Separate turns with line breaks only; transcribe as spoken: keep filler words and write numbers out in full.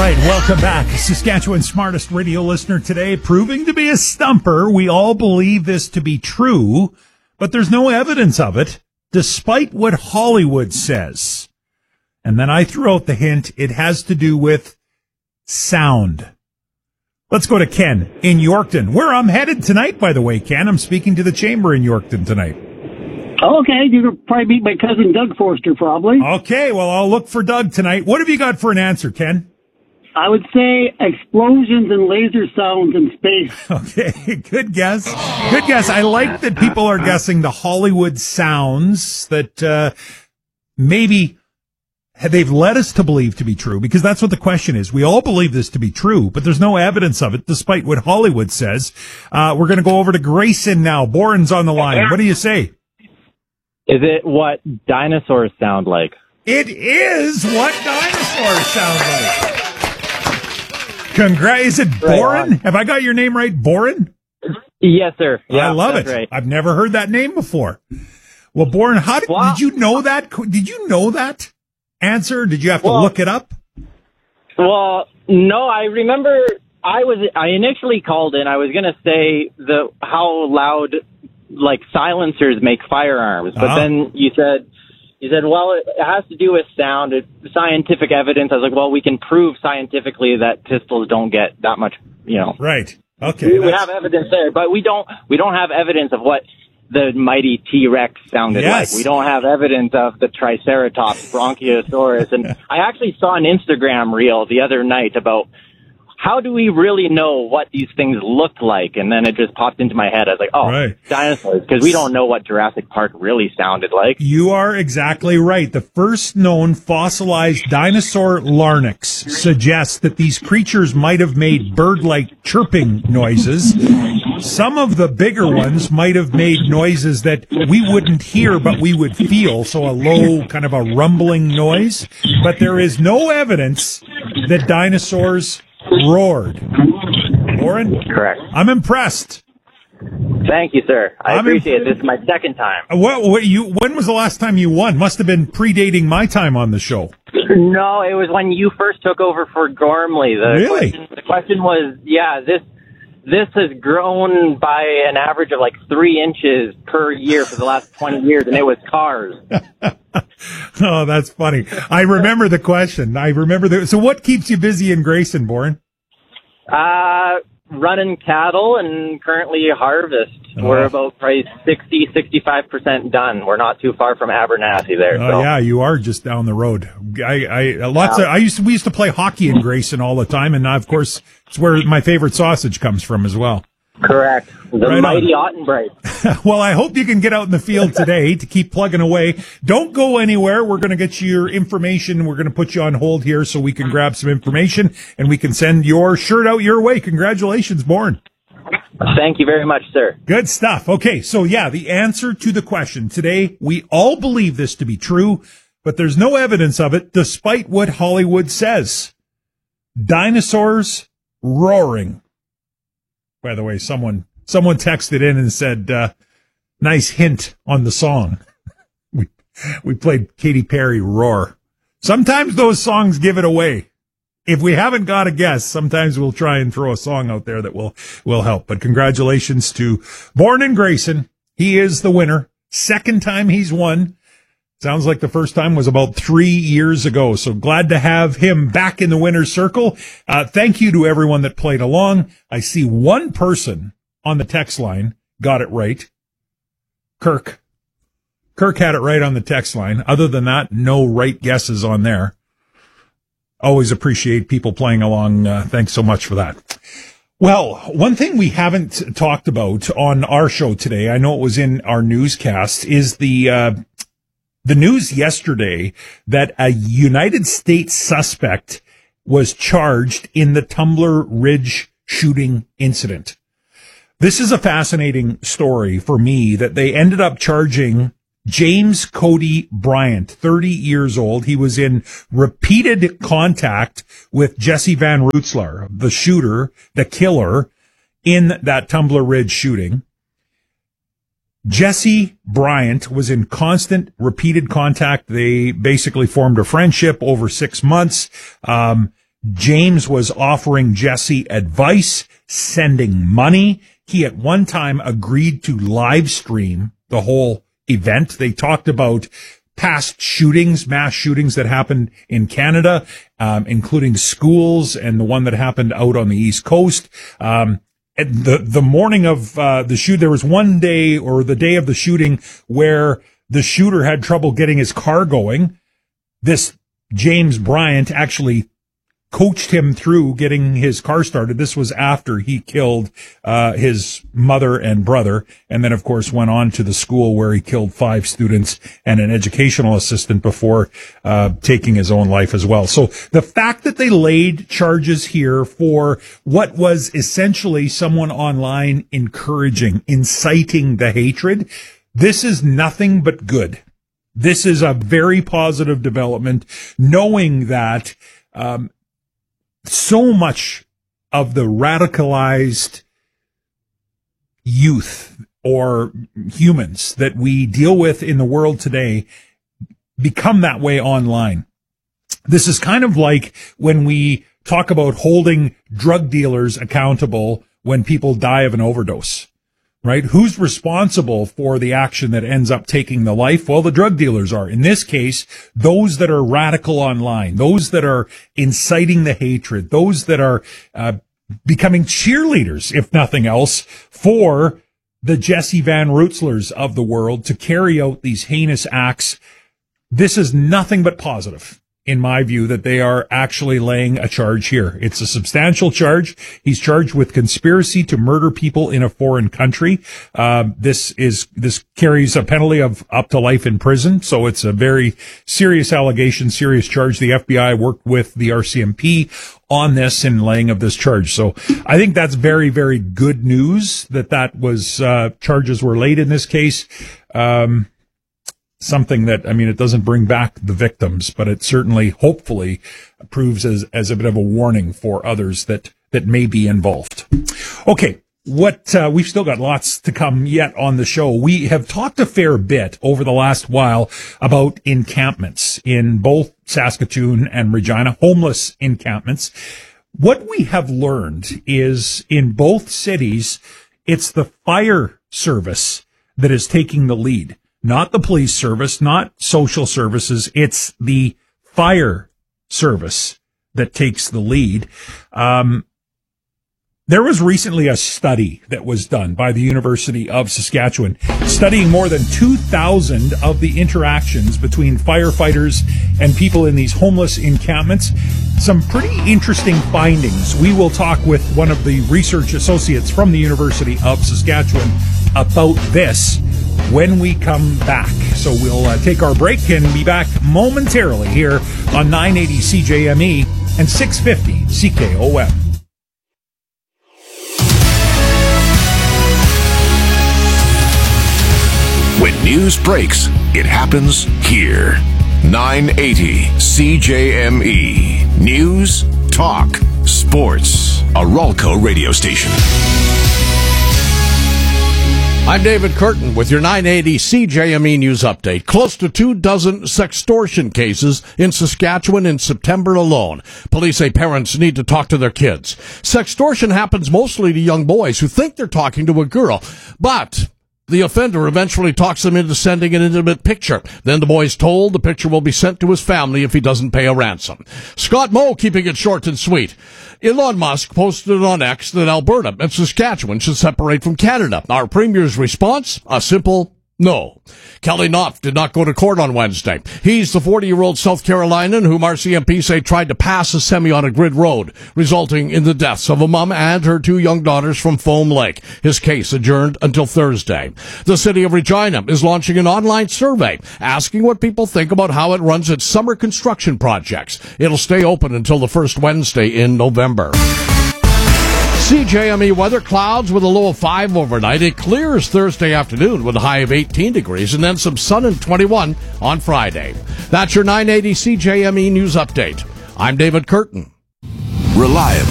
right, welcome back. Saskatchewan's smartest radio listener today, proving to be a stumper. We all believe this to be true, but there's no evidence of it, despite what Hollywood says. And then I threw out the hint, it has to do with sound. Let's go to Ken in Yorkton, where I'm headed tonight, by the way, Ken. I'm speaking to the Chamber in Yorkton tonight.
Okay, you're going to probably meet my cousin Doug Forster, probably.
Okay, well, I'll look for Doug tonight. What have you got for an answer, Ken?
I would say explosions and laser sounds in space.
Okay, good guess. Good guess. I like that people are guessing the Hollywood sounds that uh, maybe they've led us to believe to be true, because that's what the question is. We all believe this to be true, but there's no evidence of it, despite what Hollywood says. Uh, we're going to go over to Grayson now. Boren's on the line. What do you say?
Is it what dinosaurs sound like?
It is what dinosaurs sound like. Congrats. Is it Boren? Right. Have I got your name right? Boren?
Yes, sir. Yeah,
I love it.
Right.
I've never heard that name before. Well, Boren, how did, well, did you know that? Did you know that answer? Did you have to well, look it up?
Well, no, I remember I was, I initially called in. I was going to say the, how loud, like, silencers make firearms. But uh-huh. then you said, You said, well, it has to do with sound, it's scientific evidence. I was like, well, we can prove scientifically that pistols don't get that much, you know.
Right. Okay.
We, we have evidence there, but we don't, we don't have evidence of what the mighty T-Rex sounded
yes.
like. We don't have evidence of the Triceratops, Bronchiosaurus. And I actually saw an Instagram reel the other night about how do we really know what these things look like? And then it just popped into my head. I was like, oh, right. dinosaurs, because we don't know what Jurassic Park really sounded like.
You are exactly right. The first known fossilized dinosaur larynx suggests that these creatures might have made bird-like chirping noises. Some of the bigger ones might have made noises that we wouldn't hear, but we would feel, so a low, kind of a rumbling noise. But there is no evidence that dinosaurs roared. Warren?
Correct.
I'm impressed.
Thank you, sir. I
I'm
appreciate
imp-
it. This is my second time.
What, what you? When was the last time you won? Must have been predating my time on the show.
No, it was when you first took over for Gormley. The
really?
Question, the question was, yeah, this this has grown by an average of like three inches per year for the last twenty years, and it was cars.
Oh, that's funny. I remember the question. I remember the. So, what keeps you busy in Grayson, Boren?
Uh, running cattle and currently harvest. Oh. We're about probably sixty, sixty-five percent done. We're not too far from Abernathy there.
Oh, so. Yeah, you are just down the road. I, I, lots yeah. of, I used to, we used to play hockey in Grayson all the time. And now, of course, it's where my favorite sausage comes from as well.
Correct. The right mighty Ottenbright.
Well, I hope you can get out in the field today to keep plugging away. Don't go anywhere. We're going to get you your information. We're going to put you on hold here so we can grab some information and we can send your shirt out your way. Congratulations, Boren.
Thank you very much, sir.
Good stuff. Okay, so yeah, the answer to the question today, we all believe this to be true, but there's no evidence of it, despite what Hollywood says. Dinosaurs roaring. By the way, someone someone texted in and said, uh, nice hint on the song. we we played Katy Perry, Roar. Sometimes those songs give it away. If we haven't got a guess, sometimes we'll try and throw a song out there that will, will help. But congratulations to Boren and Grayson. He is the winner. Second time he's won. Sounds like the first time was about three years ago. So glad to have him back in the winner's circle. Uh, thank you to everyone that played along. I see one person on the text line got it right. Kirk. Kirk had it right on the text line. Other than that, no right guesses on there. Always appreciate people playing along. Uh, thanks so much for that. Well, one thing we haven't talked about on our show today, I know it was in our newscast, is the, uh, the news yesterday that a United States suspect was charged in the Tumbler Ridge shooting incident. This is a fascinating story for me that they ended up charging James Cody Bryant, thirty years old. He was in repeated contact with Jesse Van Rootselaar, the shooter, the killer in that Tumbler Ridge shooting. Jesse Bryant was in constant, repeated contact. They basically formed a friendship over six months. Um, James was offering Jesse advice, sending money. He at one time agreed to live stream the whole event. They talked about past shootings, mass shootings that happened in Canada, um, including schools and the one that happened out on the East Coast. Um, and the, the morning of, uh, the shoot, there was one day or the day of the shooting where the shooter had trouble getting his car going. This James Bryant actually coached him through getting his car started. This was after he killed uh his mother and brother, and then of course went on to the school where he killed five students and an educational assistant before uh taking his own life as well. So the fact that they laid charges here for what was essentially someone online encouraging, inciting the hatred, this is nothing but good. This is a very positive development, knowing that um so much of the radicalized youth or humans that we deal with in the world today become that way online. This is kind of like when we talk about holding drug dealers accountable when people die of an overdose. Right? Who's responsible for the action that ends up taking the life? Well, the drug dealers are. In this case, those that are radical online, those that are inciting the hatred, those that are uh, becoming cheerleaders, if nothing else, for the Jesse Van Rootzlers of the world to carry out these heinous acts. This is nothing but positive, in my view, that they are actually laying a charge here. It's a substantial charge. He's charged with conspiracy to murder people in a foreign country. Um, this is, this carries a penalty of up to life in prison. So it's a very serious allegation, serious charge. The F B I worked with the R C M P on this in laying of this charge. So I think that's very, very good news that that was, uh, charges were laid in this case. Um, Something that, I mean, it doesn't bring back the victims, but it certainly, hopefully, proves as, as a bit of a warning for others that, that may be involved. Okay. What, uh, we've still got lots to come yet on the show. We have talked a fair bit over the last while about encampments in both Saskatoon and Regina, homeless encampments. What we have learned is in both cities, it's the fire service that is taking the lead. Not the police service, not social services. It's the fire service that takes the lead. Um, there was recently a study that was done by the University of Saskatchewan, studying more than two thousand of the interactions between firefighters and people in these homeless encampments. Some pretty interesting findings. We will talk with one of the research associates from the University of Saskatchewan about this when we come back. So we'll uh, take our break and be back momentarily here on nine eighty C J M E and six fifty C K O M.
When news breaks, it happens here. nine eighty C J M E. News, talk, sports. A Ralco radio station.
I'm David Curtin with your nine eighty C J M E News Update. Close to two dozen sextortion cases in Saskatchewan in September alone. Police say parents need to talk to their kids. Sextortion happens mostly to young boys who think they're talking to a girl, but the offender eventually talks them into sending an intimate picture. Then the boy's told the picture will be sent to his family if he doesn't pay a ransom. Scott Moe keeping it short and sweet. Elon Musk posted on X that Alberta and Saskatchewan should separate from Canada. Our premier's response? A simple no. Kelly Knopf did not go to court on Wednesday. He's the forty-year-old South Carolinian whom R C M P say tried to pass a semi on a grid road, resulting in the deaths of a mom and her two young daughters from Foam Lake. His case adjourned until Thursday. The city of Regina is launching an online survey asking what people think about how it runs its summer construction projects. It'll stay open until the first Wednesday in November. C J M E weather, clouds with a low of five overnight. It clears Thursday afternoon with a high of eighteen degrees and then some sun and twenty-one on Friday. That's your nine eighty C J M E News Update. I'm David Curtin.
Reliable.